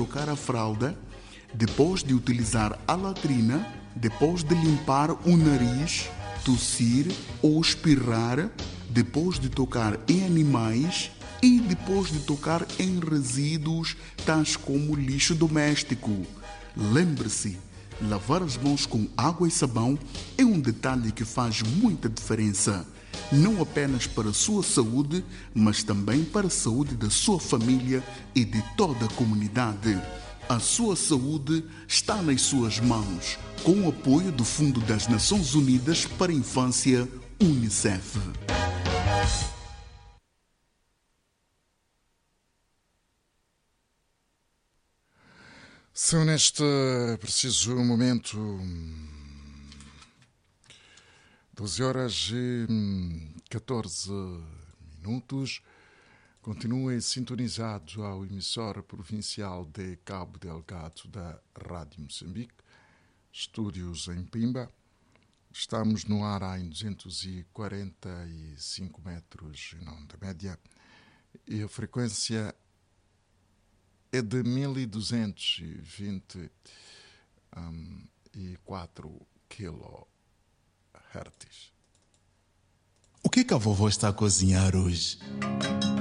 trocar a fralda, depois de utilizar a latrina, depois de limpar o nariz, tossir ou espirrar, depois de tocar em animais e depois de tocar em resíduos tais como lixo doméstico. Lembre-se, lavar as mãos com água e sabão é um detalhe que faz muita diferença, não apenas para a sua saúde, mas também para a saúde da sua família e de toda a comunidade. A sua saúde está nas suas mãos, com o apoio do Fundo das Nações Unidas para a Infância, UNICEF. São neste preciso momento 12 horas e 14 minutos. Continuem sintonizados ao emissora provincial de Cabo Delgado da Rádio Moçambique, estúdios em Pimba. Estamos no ar em 245 metros em onda média e a frequência é de 1224 kHz. O que a vovó está a cozinhar hoje?